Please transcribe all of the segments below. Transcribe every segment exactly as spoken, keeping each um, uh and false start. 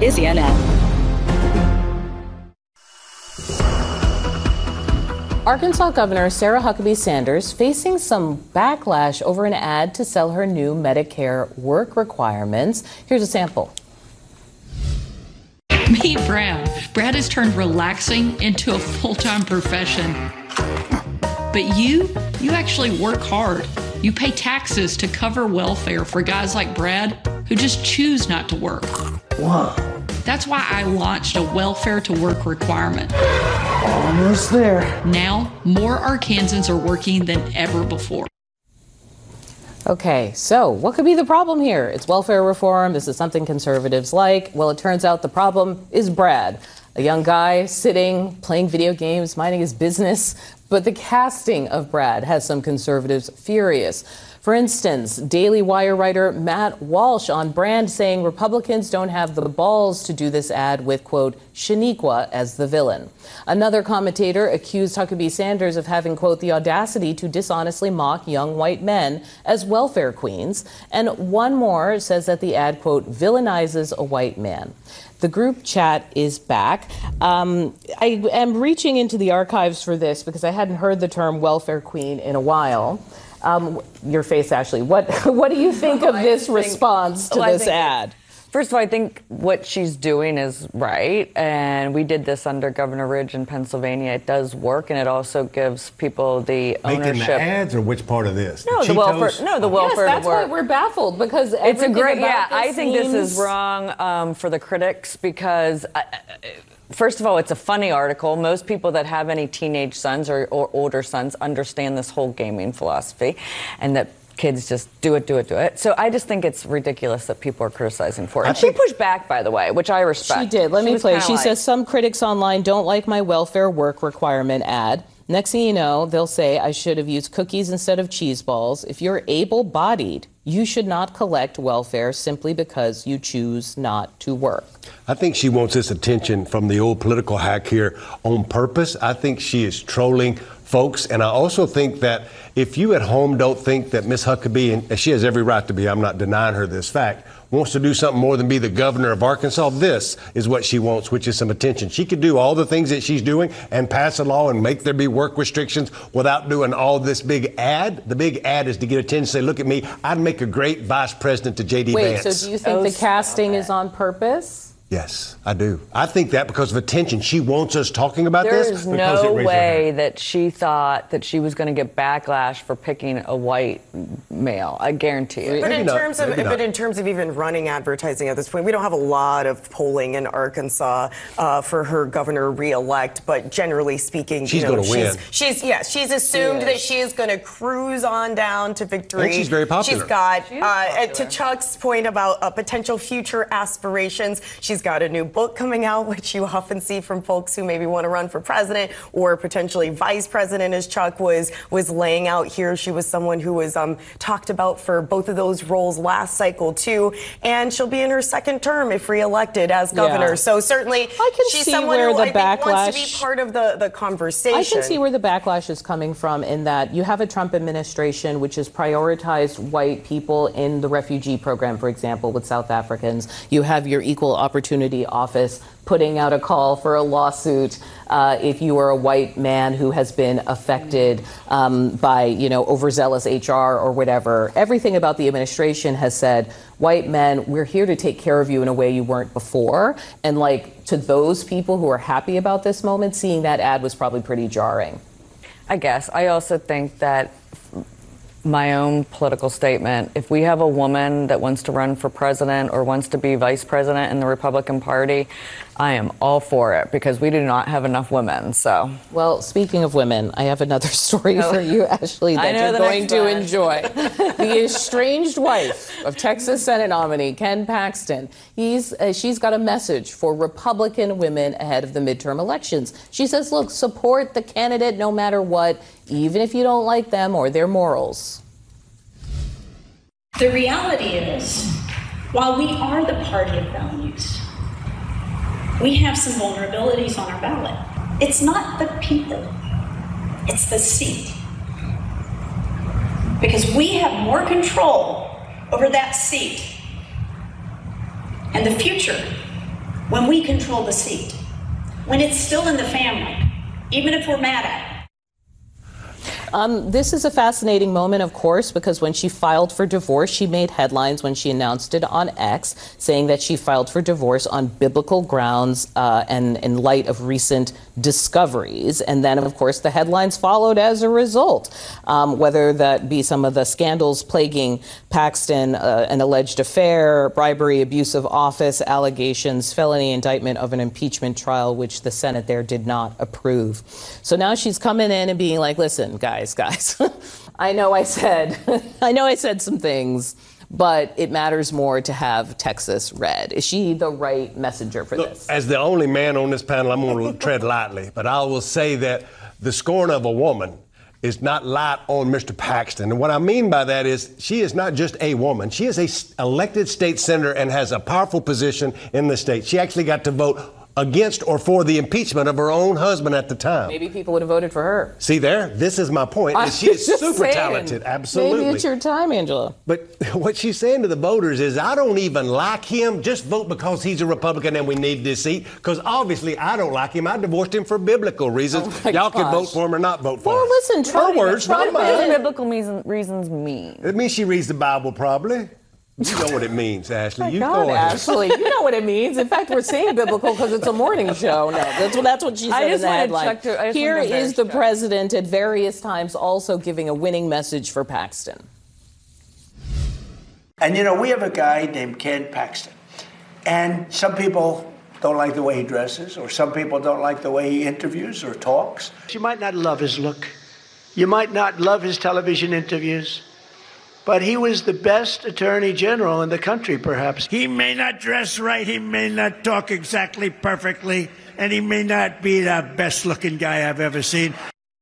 Today C N N. Arkansas Governor Sarah Huckabee Sanders facing some backlash over an ad to sell her new Medicare work requirements. Here's a sample. Meet Brad. Brad has turned relaxing into a full-time profession. But you, you actually work hard. You pay taxes to cover welfare for guys like Brad who just choose not to work. Wow. That's why I launched a welfare to work requirement. Almost there. Now, more Arkansans are working than ever before. Okay, so what could be the problem here? It's welfare reform. This is something conservatives like. Well, it turns out the problem is Brad, a young guy sitting, playing video games, minding his business. But the casting of Brad has some conservatives furious. For instance, Daily Wire writer Matt Walsh on Brand saying Republicans don't have the balls to do this ad with, quote, Shaniqua as the villain. Another commentator accused Huckabee Sanders of having, quote, the audacity to dishonestly mock young white men as welfare queens. And one more says that the ad, quote, villainizes a white man. The group chat is back. Um, I am reaching into the archives for this because I hadn't heard the term welfare queen in a while. Um, your face, Ashley. What what do you think of this think, response to well, this ad? First of all, I think what she's doing is right, and we did this under Governor Ridge in Pennsylvania. It does work, and it also gives people the Making ownership. The ads, or which part of this? No, the, the welfare. No, the welfare. Yes, that's to work. why we're baffled because it's a great. About yeah, this I think seems... this is wrong um, for the critics because. Uh, First of all, it's a funny article. Most people that have any teenage sons or, or older sons understand this whole gaming philosophy and that kids just do it, do it, do it. So I just think it's ridiculous that people are criticizing for it. And she pushed back, by the way, which I respect. She did. Let she me play. She like, says some critics online don't like my welfare work requirement ad. Next thing you know, they'll say I should have used cookies instead of cheese balls. If you're able-bodied, you should not collect welfare simply because you choose not to work. I think she wants this attention from the old political hack here on purpose. I think she is trolling folks. And I also think that if you at home don't think that Miss Huckabee, and she has every right to be, I'm not denying her this fact, wants to do something more than be the governor of Arkansas, this is what she wants, which is some attention. She could do all the things that she's doing and pass a law and make there be work restrictions without doing all this big ad. The big ad is to get attention, say, look at me, I'd make a great vice president to J D Wait, Vance. so do you think oh, the casting is on purpose? Yes, I do. I think that because of attention. She wants us talking about there this. There's no way that she thought that she was going to get backlash for picking a white male. I guarantee it. But Maybe in not, terms of, but in terms of even running advertising at this point, we don't have a lot of polling in Arkansas uh, for her governor re-elect. But generally speaking, she's you know, going to win. She's yeah, she's assumed she that she is going to cruise on down to victory. And she's very popular. She's got she uh, to Chuck's point about uh, potential future aspirations. She's got a new book coming out, which you often see from folks who maybe want to run for president or potentially vice president, as Chuck was was laying out here. She was someone who was um, talked about for both of those roles last cycle too, and she'll be in her second term if reelected as governor. Yeah. So certainly, I can she's see someone where who the I think backlash wants to be part of the the conversation. I can see where the backlash is coming from in that you have a Trump administration which has prioritized white people in the refugee program, for example, with South Africans. You have your Equal Opportunity Office putting out a call for a lawsuit uh, if you are a white man who has been affected um, by, you know, overzealous H R or whatever. Everything about the administration has said, white men, we're here to take care of you in a way you weren't before. And like to those people who are happy about this moment, seeing that ad was probably pretty jarring. I guess. I also think that my own political statement, if we have a woman that wants to run for president or wants to be vice president in the Republican Party, I am all for it because we do not have enough women. So, well, speaking of women, I have another story for you, Ashley, that you're going to one. enjoy. The estranged wife of Texas Senate nominee Ken Paxton, he's uh, she's got a message for Republican women ahead of the midterm elections. She says, look, support the candidate no matter what, even if you don't like them or their morals. The reality is, while we are the party of values, we have some vulnerabilities on our ballot. It's not the people, it's the seat. Because we have more control over that seat and the future when we control the seat, when it's still in the family, even if we're mad at it. Um, this is a fascinating moment, of course, because when she filed for divorce, she made headlines when she announced it on X, saying that she filed for divorce on biblical grounds uh, and in light of recent discoveries. And then, of course, the headlines followed as a result, um, whether that be some of the scandals plaguing Paxton, uh, an alleged affair, bribery, abuse of office allegations, felony indictment of an impeachment trial, which the Senate there did not approve. So now she's coming in and being like, listen, guys, Guys, I know I said, I know I said some things, but it matters more to have Texas red. Is she the right messenger for Look, this? as the only man on this panel, I'm going to tread lightly, but I will say that the scorn of a woman is not light on Mister Paxton. And what I mean by that is she is not just a woman. She is a elected state senator and has a powerful position in the state. She actually got to vote against or for the impeachment of her own husband at the time. Maybe people would have voted for her. See there? This is my point. Is she is just super saying, talented. Absolutely. Maybe it's your time, Angela. But what she's saying to the voters is, I don't even like him. Just vote because he's a Republican and we need this seat. Because obviously I don't like him. I divorced him for biblical reasons. Oh Y'all can gosh. vote for him or not vote for Well, him. listen, Trump, Her words, Trump not What does mine. biblical reason, reasons mean? It means she reads the Bible probably. You know what it means, Ashley. My You God, go ahead. Ashley, you know what it means. In fact, we're saying biblical because it's a morning show. No, that's what that's what she said I in just the wanted headline. Chuck to- I just Here wanted to is the embarrass Chuck. president at various times also giving a winning message for Paxton. And, you know, we have a guy named Ken Paxton. And some people don't like the way he dresses, or some people don't like the way he interviews or talks. You might not love his look. You might not love his television interviews. But he was the best attorney general in the country, perhaps. He may not dress right, he may not talk exactly perfectly, and he may not be the best-looking guy I've ever seen.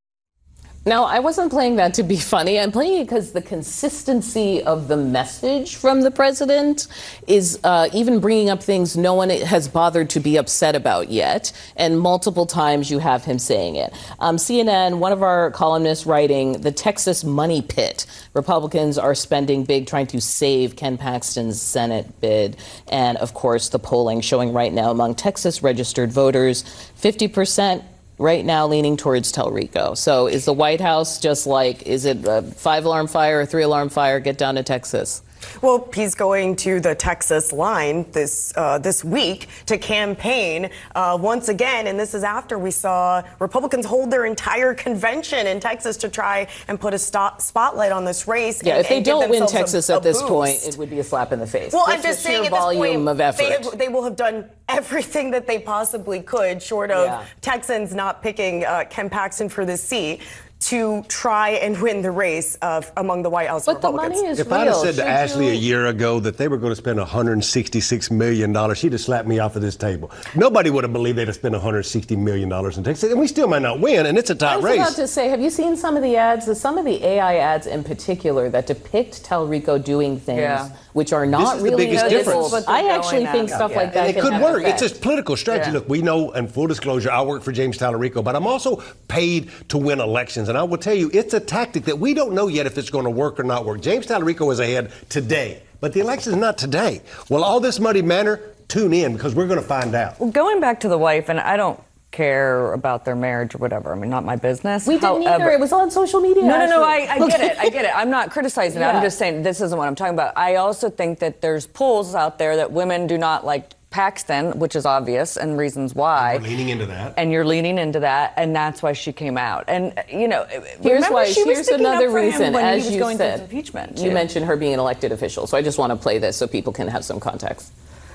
Now, I wasn't playing that to be funny. I'm playing it because the consistency of the message from the president is uh, even bringing up things no one has bothered to be upset about yet. And multiple times you have him saying it. Um, C N N, one of our columnists writing, the Texas money pit. Republicans are spending big trying to save Ken Paxton's Senate bid. And of course, the polling showing right now among Texas registered voters, fifty percent right now leaning towards Telrico. So is the White House just like, is it a five-alarm fire or three-alarm fire? Get down to Texas. Well, he's going to the Texas line this uh, this week to campaign uh, once again, and this is after we saw Republicans hold their entire convention in Texas to try and put a stop, spotlight on this race. Yeah, and, if they and give don't win themselves Texas a, a at this boost. point, it would be a slap in the face. Well, Just I'm just the sheer saying at this volume point, of effort. They, have, they will have done everything that they possibly could, short of Yeah. Texans not picking uh, Ken Paxton for this seat, to try and win the race of, among the White House But the Republicans. money is If real. I'd have said to Should Ashley you- a year ago that they were going to spend one hundred sixty-six million dollars, she'd have slapped me off of this table. Nobody would have believed they'd have spent one hundred sixty million dollars in Texas, and we still might not win, and it's a I tight was race. about to say, have you seen some of the ads, some of the A I ads in particular that depict Telrico doing things Yeah. which are not is the really biggest visible? difference. What they're I actually going think at. stuff Yeah. like that And it can could have work. effect. It's just political strategy. Yeah. Look, we know, and full disclosure, I work for James Tallarico, but I'm also paid to win elections. And I will tell you, it's a tactic that we don't know yet if it's going to work or not work. James Tallarico is ahead today, but the election is not today. Will all this money matter? Tune in, because we're going to find out. Well, going back to the wife, and I don't care about their marriage or whatever. I mean, not my business. We didn't However, either. It was on social media. No, no, no. actually. I, I get it. I get it. I'm not criticizing it. Yeah. I'm just saying this isn't what I'm talking about. I also think that there's polls out there that women do not like Paxton, which is obvious, and reasons why. We're leaning into that. And you're leaning into that, and that's why she came out. And you know, Here's remember why. she was Here's sticking another up for him reason, when as he was you going said. through impeachment. You too. mentioned her being an elected official, so I just want to play this so people can have some context.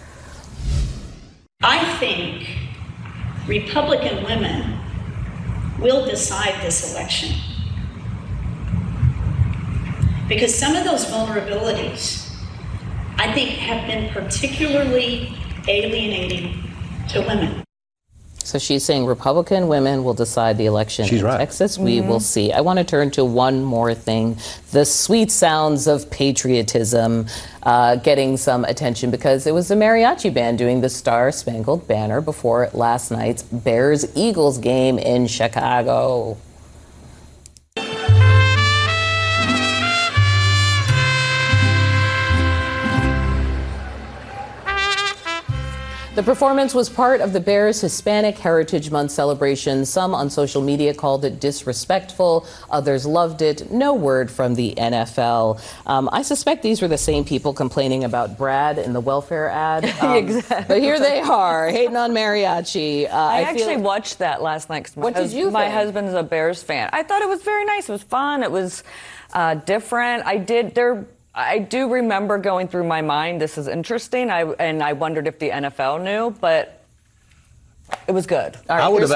I think Republican women will decide this election. Because some of those vulnerabilities, I think, have been particularly alienating to women. So she's saying Republican women will decide the election She's in right. Texas. We will see. I want to turn to one more thing. The sweet sounds of patriotism uh, getting some attention because it was the mariachi band doing the Star Spangled Banner before last night's Bears-Eagles game in Chicago. The performance was part of the Bears Hispanic Heritage Month celebration. Some on social media called it disrespectful. Others loved it. No word from the N F L. Um, I suspect these were the same people complaining about Brad in the welfare ad. Um, Exactly. But here they are, hating on mariachi. Uh, I, I actually feel... watched that last night. 'Cause my What did hus- you My think? husband's a Bears fan. I thought it was very nice. It was fun. It was uh, different. I did there. I do remember going through my mind, this is interesting. I and I wondered if the N F L knew, but it was good. All right, I would have